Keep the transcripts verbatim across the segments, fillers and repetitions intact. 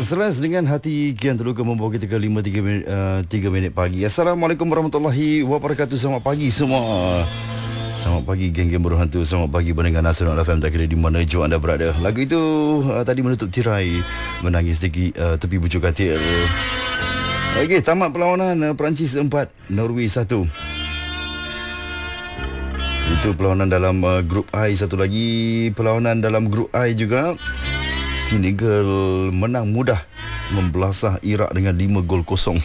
Selas dengan hati kian terluka membawa kita ke lima tiga minit, uh, tiga minit pagi. Assalamualaikum warahmatullahi wabarakatuh. Selamat pagi semua. Selamat pagi geng-geng Buruh Hantu. Selamat pagi pendengar Nasional F M, tak kira di mana jua anda berada. Lagu itu uh, tadi menutup tirai Menangis di uh, tepi bucuk katil. Okey, tamat perlawanan uh, Perancis empat, Norway satu. Itu perlawanan dalam uh, grup I. Satu lagi perlawanan dalam grup I juga. Senegal menang mudah membelasah Iraq dengan lima gol kosong.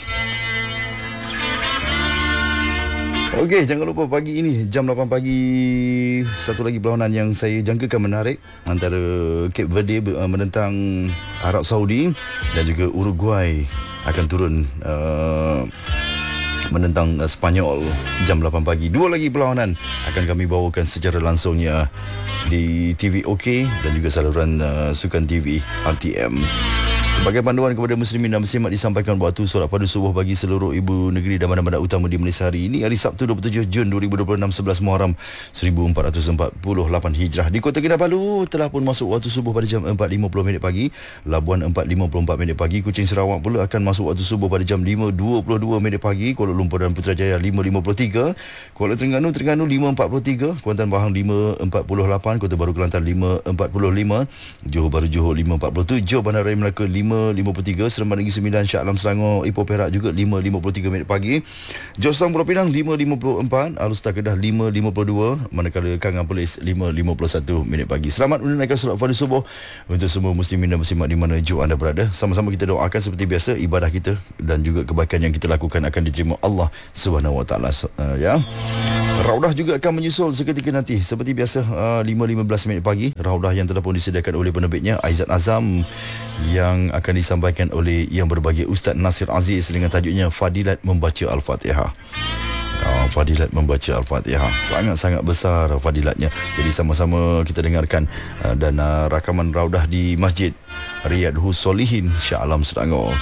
Okey, jangan lupa pagi ini jam lapan pagi satu lagi perlawanan yang saya jangkakan menarik antara Cape Verde menentang Arab Saudi dan juga Uruguay akan turun uh, menentang uh, Sepanyol jam lapan pagi. Dua lagi perlawanan akan kami bawakan secara langsungnya di T V OK dan juga saluran uh, Sukan T V R T M. Sebagai panduan kepada muslimin dan muslimat, disampaikan waktu solat pada subuh bagi seluruh ibu negeri dan bandar-bandar utama di Malaysia hari ini, hari Sabtu dua puluh tujuh Jun dua ribu dua puluh enam, sebelas Muharram seribu empat ratus empat puluh lapan Hijrah. Di Kota Kinabalu telah pun masuk waktu subuh pada jam empat lima puluh minit pagi. Labuan empat lima puluh empat minit pagi. Kuching Sarawak pula akan masuk waktu subuh pada jam lima dua puluh dua minit pagi. Kuala Lumpur dan Putrajaya lima lima puluh tiga. Kuala Terengganu Terengganu lima empat puluh tiga. Kuantan Bahang lima empat puluh lapan. Kota Baru Kelantan lima empat puluh lima. Johor Bahru Johor lima empat puluh tujuh. Bandar Raya Melaka lima lima puluh tiga. Seremban Negeri sembilan, Shah Alam Selangor, Ipoh Perak juga lima lima puluh tiga minit pagi. Jostang Pulau Pinang lima lima puluh empat. Alustar Kedah lima lima puluh dua. Manakala Kangan Perlis lima lima puluh satu minit pagi. Selamat menunaikan solat fardu subuh untuk semua muslimin dan muslimat di mana jua anda berada. Sama-sama kita doakan seperti biasa ibadah kita dan juga kebaikan yang kita lakukan akan diterima Allah Subhanahu Wa Taala, uh, ya. Raudah juga akan menyusul seketika nanti seperti biasa uh, lima lima belas minit pagi. Raudah yang telah pun disediakan oleh penerbitnya Aizat Azam yang akan disampaikan oleh yang berbahagia Ustaz Nasir Aziz dengan tajuknya Fadilat Membaca Al-Fatihah. Oh, Fadilat Membaca Al-Fatihah, sangat-sangat besar fadilatnya. Jadi sama-sama kita dengarkan uh, dan uh, rakaman raudah di Masjid Riyadhus Solihin, Shah Alam Selangor.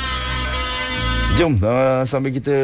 Jom uh, sambil kita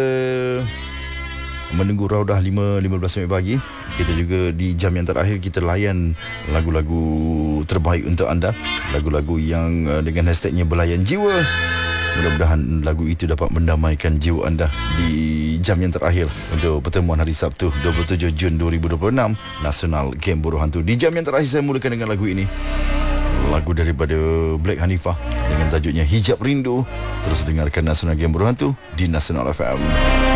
menunggu raudah lima lima belas minit pagi, kita juga di jam yang terakhir kita layan lagu-lagu terbaik untuk anda, lagu-lagu yang uh, dengan hashtagnya Belayan Jiwa. Mudah-mudahan lagu itu dapat mendamaikan jiwa anda di jam yang terakhir untuk pertemuan hari Sabtu dua puluh tujuh Jun dua ribu dua puluh enam Nasional Game Buruh Hantu. Di jam yang terakhir saya mulakan dengan lagu ini, lagu daripada Black Hanifah dengan tajuknya Hijab Rindu. Terus dengarkan Nasional Game Buruh Hantu di Nasional F M.